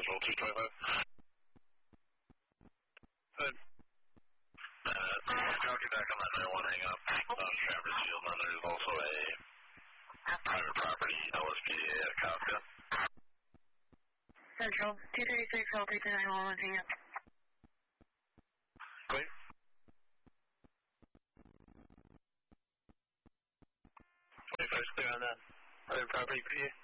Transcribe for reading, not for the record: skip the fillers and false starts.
Central 225. Good. Copy back on that 9-1 hang up. Traverse Field, and there's also a private property LSPA copy. Central 236, I'll take the 911 hang up. Wait. 25's clear on that private property for you.